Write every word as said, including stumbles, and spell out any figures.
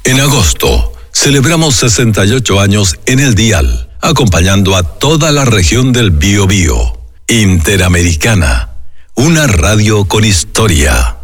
En agosto, celebramos sesenta y ocho años en el dial, acompañando a toda la región del Biobío. Interamericana, una radio con historia.